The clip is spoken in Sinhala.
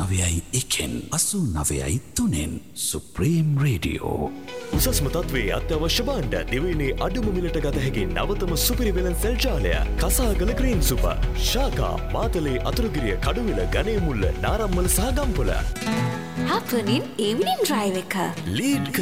89.1 89.3 සුප්‍රීම් රේඩියෝ. උසස්ම තත්ත්වයේ අත්‍යවශ්‍ය භාණ්ඩ දිවයිනේ අඩුම මිලට ගත හැකි නවතම සුපිරි වෙළඳ සෙල් ජාලය කසාගල ග්‍රීන් සුපර් ශාකා මාතලේ අතුරුගිරිය කඩුවිල ගණේමුල්ල නාරම්මල සහ ගම්පොළ. හපනින් evening drive එක ලීඩ්